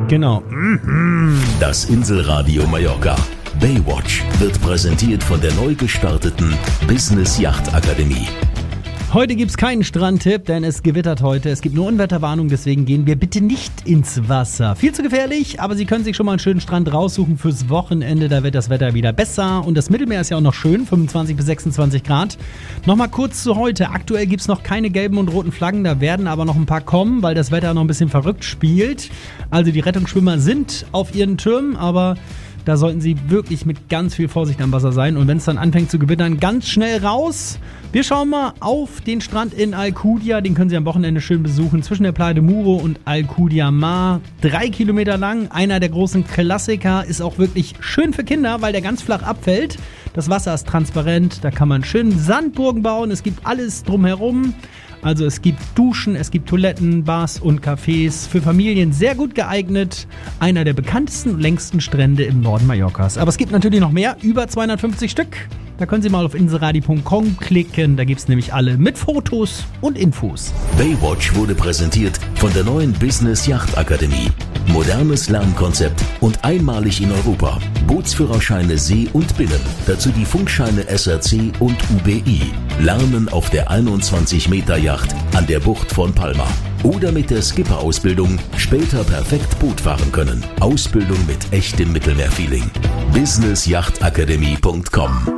Genau. Das Inselradio Mallorca. Baywatch wird präsentiert von der neu gestarteten Business Yacht Akademie. Heute gibt's keinen Strandtipp, denn es gewittert heute. Es gibt nur Unwetterwarnung, deswegen gehen wir bitte nicht ins Wasser. Viel zu gefährlich, aber Sie können sich schon mal einen schönen Strand raussuchen fürs Wochenende. Da wird das Wetter wieder besser und das Mittelmeer ist ja auch noch schön, 25 bis 26 Grad. Nochmal kurz zu heute. Aktuell gibt's noch keine gelben und roten Flaggen, da werden aber noch ein paar kommen, weil das Wetter noch ein bisschen verrückt spielt. Also die Rettungsschwimmer sind auf ihren Türmen, aber da sollten Sie wirklich mit ganz viel Vorsicht am Wasser sein. Und wenn es dann anfängt zu gewittern, ganz schnell raus. Wir schauen mal auf den Strand in Alcudia. Den können Sie am Wochenende schön besuchen. Zwischen der Playa de Muro und Alcudia Mar. 3 Kilometer lang. Einer der großen Klassiker. Ist auch wirklich schön für Kinder, weil der ganz flach abfällt. Das Wasser ist transparent. Da kann man schön Sandburgen bauen. Es gibt alles drumherum. Also es gibt Duschen, es gibt Toiletten, Bars und Cafés. Für Familien sehr gut geeignet. Einer der bekanntesten und längsten Strände im Norden Mallorcas. Aber es gibt natürlich noch mehr, über 250 Stück. Da können Sie mal auf inselradio.com klicken. Da gibt es nämlich alle mit Fotos und Infos. Baywatch wurde präsentiert von der neuen Business Yacht Akademie. Modernes Lernkonzept und einmalig in Europa. Bootsführerscheine See und Binnen. Dazu die Funkscheine SRC und UBI. Lernen auf der 21 Meter Yacht an der Bucht von Palma. Oder mit der Skipper-Ausbildung später perfekt Boot fahren können. Ausbildung mit echtem Mittelmeerfeeling. businessyachtakademie.com